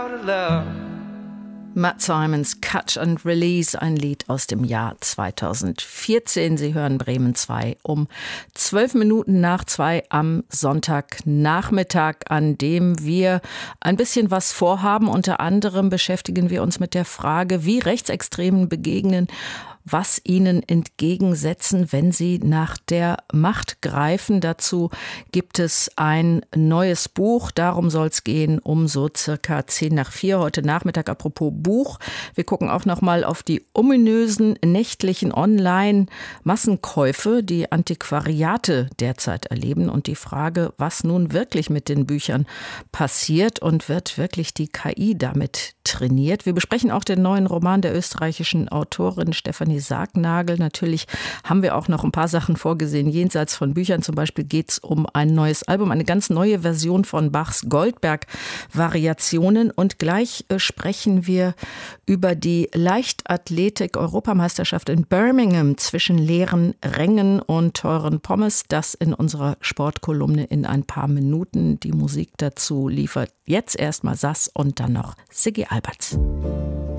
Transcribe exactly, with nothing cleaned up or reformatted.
Matt Simons Catch and Release, ein Lied aus dem Jahr zweitausendvierzehn. Sie hören Bremen zwei um zwölf Minuten nach zwei am Sonntagnachmittag, an dem wir ein bisschen was vorhaben. Unter anderem beschäftigen wir uns mit der Frage, wie Rechtsextremen begegnen, was ihnen entgegensetzen, wenn sie nach der Macht greifen. Dazu gibt es ein neues Buch. Darum soll es gehen, um so circa zehn nach vier heute Nachmittag. Apropos Buch. Wir gucken auch noch mal auf die ominösen nächtlichen Online-Massenkäufe, die Antiquariate derzeit erleben, und die Frage, was nun wirklich mit den Büchern passiert und wird wirklich die K I damit trainiert. Wir besprechen auch den neuen Roman der österreichischen Autorin Stefanie Sargnagel. Natürlich haben wir auch noch ein paar Sachen vorgesehen, jenseits von Büchern. Zum Beispiel geht es um ein neues Album, eine ganz neue Version von Bachs Goldberg-Variationen. Und gleich äh, sprechen wir über die Leichtathletik-Europameisterschaft in Birmingham zwischen leeren Rängen und teuren Pommes. Das in unserer Sportkolumne in ein paar Minuten. Die Musik dazu liefert jetzt erstmal Sass und dann noch Siggi Alberts.